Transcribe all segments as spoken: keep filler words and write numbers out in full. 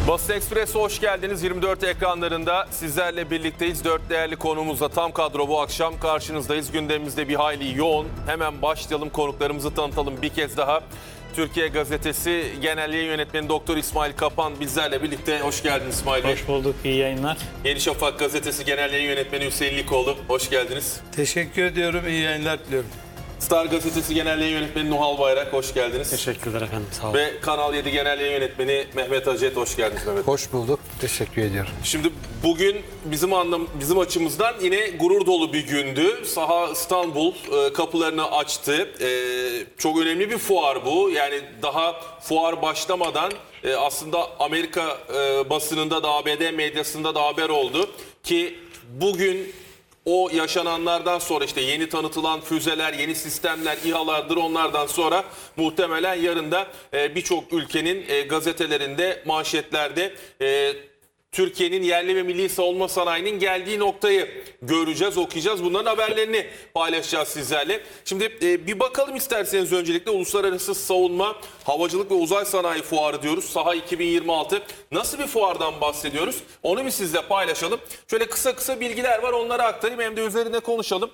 Basın Ekspres'e hoş geldiniz. yirmi dört ekranlarında sizlerle birlikteyiz. Dört değerli konuğumuzla tam kadro bu akşam karşınızdayız. Gündemimizde bir hayli yoğun. Hemen başlayalım, konuklarımızı tanıtalım bir kez daha. Türkiye Gazetesi Genel Yayın Yönetmeni Doktor İsmail Kapan bizlerle birlikte. Hoş geldiniz İsmail Bey. Hoş bulduk, iyi yayınlar. Yeni Şafak Gazetesi Genel Yayın Yönetmeni Hüseyin Likoğlu. Hoş geldiniz. Teşekkür ediyorum, iyi yayınlar diliyorum. Star Gazetesi Genel Yayın Yönetmeni Nuhal Bayrak. Hoş geldiniz. Teşekkürler efendim, sağ olun. Ve Kanal yedi Genel Yayın Yönetmeni Mehmet Acet. Hoş geldiniz Mehmet. Hoş bulduk, teşekkür ediyorum. Şimdi bugün bizim anlam bizim açımızdan yine gurur dolu bir gündü. Saha İstanbul e, kapılarını açtı. E, çok önemli bir fuar bu. Yani daha fuar başlamadan e, aslında Amerika e, basınında da A B D medyasında da haber oldu ki bugün o yaşananlardan sonra işte yeni tanıtılan füzeler, yeni sistemler, İHA'lar, dronlardan sonra muhtemelen yarın da e, birçok ülkenin e, gazetelerinde, manşetlerde e, Türkiye'nin yerli ve milli savunma sanayinin geldiği noktayı göreceğiz, okuyacağız. Bunların haberlerini paylaşacağız sizlerle. Şimdi e, bir bakalım isterseniz öncelikle Uluslararası Savunma, Havacılık ve Uzay Sanayi Fuarı diyoruz. Saha iki bin yirmi altı. Nasıl bir fuardan bahsediyoruz? Onu bir sizle paylaşalım. Şöyle kısa kısa bilgiler var, onları aktarayım hem de üzerine konuşalım.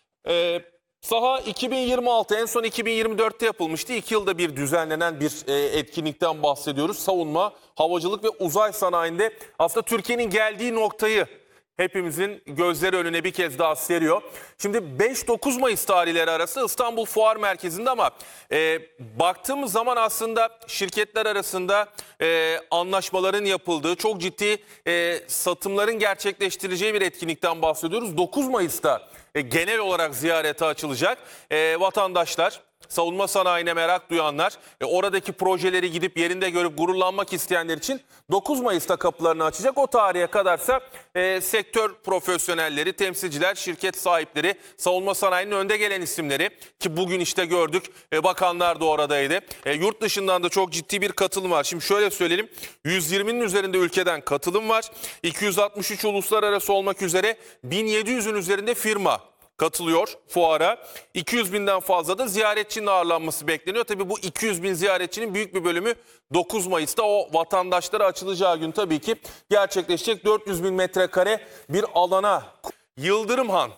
Ee, Saha iki bin yirmi altı en son iki bin yirmi dörtte yapılmıştı. İki yılda bir düzenlenen bir e, etkinlikten bahsediyoruz. Savunma, havacılık ve uzay sanayinde aslında Türkiye'nin geldiği noktayı hepimizin gözleri önüne bir kez daha seriyor. Şimdi beş dokuz Mayıs tarihleri arası İstanbul Fuar Merkezi'nde ama e, baktığımız zaman aslında şirketler arasında e, anlaşmaların yapıldığı, çok ciddi e, satımların gerçekleştireceği bir etkinlikten bahsediyoruz. dokuz Mayıs'ta e, genel olarak ziyarete açılacak. E, vatandaşlar, savunma sanayine merak duyanlar, e, oradaki projeleri gidip yerinde görüp gururlanmak isteyenler için dokuz Mayıs'ta kapılarını açacak. O tarihe kadarsa e, sektör profesyonelleri, temsilciler, şirket sahipleri, savunma sanayinin önde gelen isimleri ki bugün işte gördük, e, bakanlar da oradaydı. E, yurt dışından da çok ciddi bir katılım var. Şimdi şöyle söyleyelim, yüz yirminin üzerinde ülkeden katılım var. iki yüz altmış üç uluslararası olmak üzere bin yedi yüzün üzerinde firma katılıyor fuara. iki yüz binden fazla da ziyaretçinin ağırlanması bekleniyor. Tabii bu iki yüz bin ziyaretçinin büyük bir bölümü dokuz Mayıs'ta o vatandaşlara açılacağı gün tabii ki gerçekleşecek. dört yüz bin metrekare bir alana. Yıldırımhan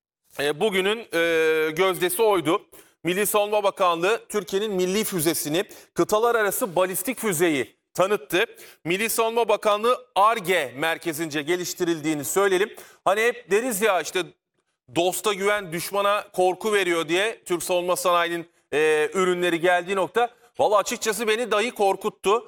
e, bugünün e, gözdesi oydu. Milli Savunma Bakanlığı Türkiye'nin milli füzesini, kıtalar arası balistik füzeyi tanıttı. Milli Savunma Bakanlığı Ar-Ge merkezince geliştirildiğini söyleyelim. Hani hep deriz ya işte dosta güven düşmana korku veriyor diye Türk savunma sanayinin e, ürünleri geldiği nokta. Valla açıkçası beni dahi korkuttu.